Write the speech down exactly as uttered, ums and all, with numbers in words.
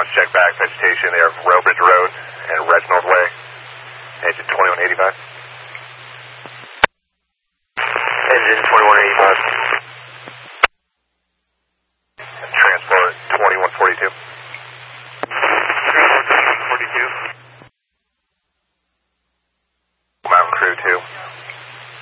check back. Vegetation there, Railbridge Road and Reginald Way. Engine twenty-one eighty-five. Engine twenty-one eighty-five.